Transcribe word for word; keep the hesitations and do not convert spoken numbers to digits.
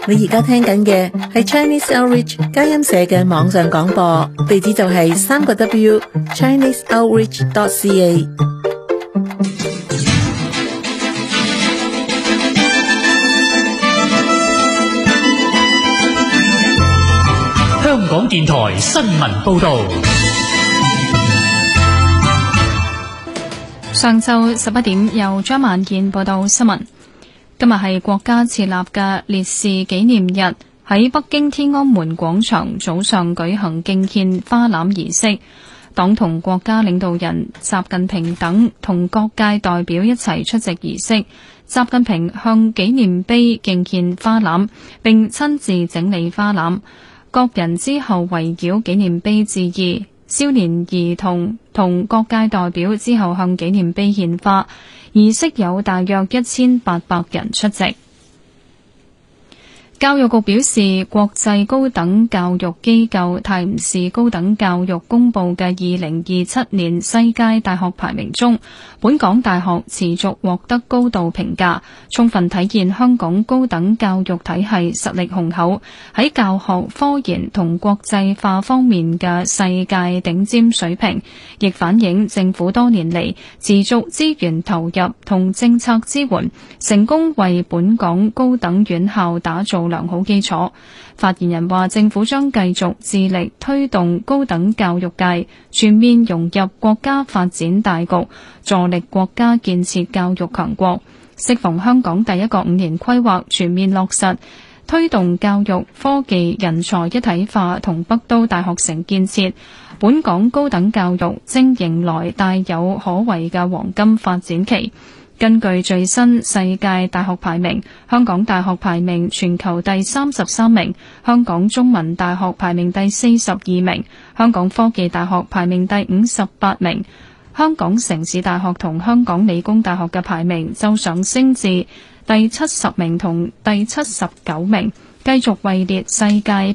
你而家聽緊嘅係 Chinese Outreach 佳音社嘅網上廣播，地址就係三個 W Chinese Outreach dot C A。 香港電台新聞報道。 上晝十一點，由張萬健報道新聞。今日係國家設立嘅烈士紀念日，喺北京天安門廣場早上舉行敬獻花籃儀式，黨同國家領導人習近平等同各界代表一齊出席儀式。習近平向紀念碑敬獻花籃，並親自整理花籃，各人之後圍繞紀念碑致意。少年兒童同各界代表之後向紀念碑獻花，儀式有大約一千八百人出席。教育局表示，國際高等教育機構泰晤士高等教育公布嘅二零二七年世界大學排名中，本港大學持續獲得高度評價，充分體現香港高等教育體系實力雄厚，喺教學、科研同國際化方面嘅世界頂尖水平，亦反映政府多年嚟持續資源投入同政策支援，成功為本港高等院校打造良好基礎。發言人話，政府將繼續致力推動高等教育界全面融入國家發展大局，助力國家建設教育強國。適逢香港第一個五年規劃全面落實，推動教育、科技、人才一體化同北都大學城建設，本港高等教育正迎來大有可為嘅黃金發展期。根據最新世界大學排名，香港大學排名全球第三十三名，香港中文大學排名第四十二名，香港科技大學排名第五十八名，香港城市大學同香港理工大學嘅排名就上升至第七十名同第七十九名，繼續位列世界